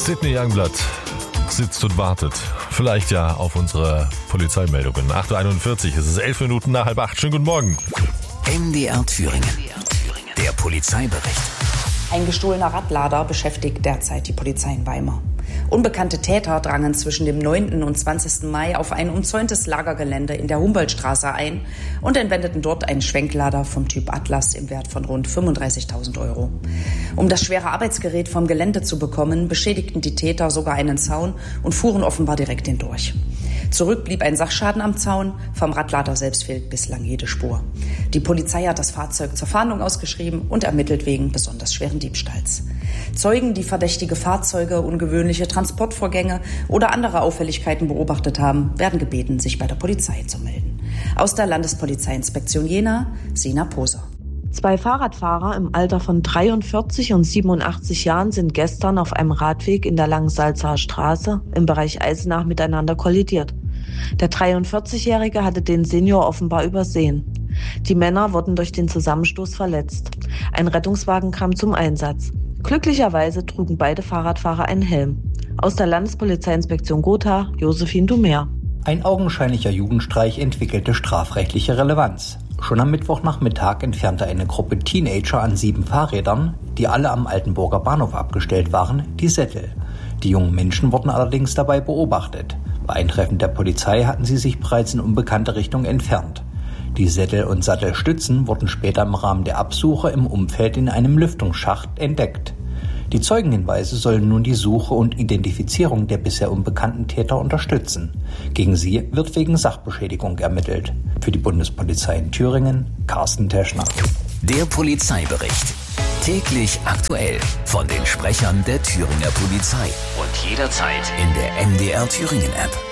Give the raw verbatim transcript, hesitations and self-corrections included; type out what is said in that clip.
Sidney Youngblood sitzt und wartet. Vielleicht ja auf unsere Polizeimeldungen. acht Uhr einundvierzig, es ist elf Minuten nach halb acht. Schönen guten Morgen. M D R Thüringen. Der Polizeibericht. Ein gestohlener Radlader beschäftigt derzeit die Polizei in Weimar. Unbekannte Täter drangen zwischen dem neunten und zwanzigsten Mai auf ein umzäuntes Lagergelände in der Humboldtstraße ein und entwendeten dort einen Schwenklader vom Typ Atlas im Wert von rund fünfunddreißigtausend Euro. Um das schwere Arbeitsgerät vom Gelände zu bekommen, beschädigten die Täter sogar einen Zaun und fuhren offenbar direkt hindurch. Zurück blieb ein Sachschaden am Zaun, vom Radlader selbst fehlt bislang jede Spur. Die Polizei hat das Fahrzeug zur Fahndung ausgeschrieben und ermittelt wegen besonders schweren Diebstahls. Zeugen, die verdächtige Fahrzeuge, ungewöhnliche Transportvorgänge oder andere Auffälligkeiten beobachtet haben, werden gebeten, sich bei der Polizei zu melden. Aus der Landespolizeiinspektion Jena, Sina Poser. Zwei Fahrradfahrer im Alter von dreiundvierzig und siebenundachtzig Jahren sind gestern auf einem Radweg in der Langsalzaer Straße im Bereich Eisenach miteinander kollidiert. Der dreiundvierzigjährige hatte den Senior offenbar übersehen. Die Männer wurden durch den Zusammenstoß verletzt. Ein Rettungswagen kam zum Einsatz. Glücklicherweise trugen beide Fahrradfahrer einen Helm. Aus der Landespolizeiinspektion Gotha, Josephine Dumer. Ein augenscheinlicher Jugendstreich entwickelte strafrechtliche Relevanz. Schon am Mittwochnachmittag entfernte eine Gruppe Teenager an sieben Fahrrädern, die alle am Altenburger Bahnhof abgestellt waren, die Sättel. Die jungen Menschen wurden allerdings dabei beobachtet. Bei Eintreffen der Polizei hatten sie sich bereits in unbekannte Richtung entfernt. Die Sättel und Sattelstützen wurden später im Rahmen der Absuche im Umfeld in einem Lüftungsschacht entdeckt. Die Zeugenhinweise sollen nun die Suche und Identifizierung der bisher unbekannten Täter unterstützen. Gegen sie wird wegen Sachbeschädigung ermittelt. Für die Bundespolizei in Thüringen, Carsten Teschner. Der Polizeibericht. Täglich aktuell von den Sprechern der Thüringer Polizei. Und jederzeit in der M D R Thüringen App.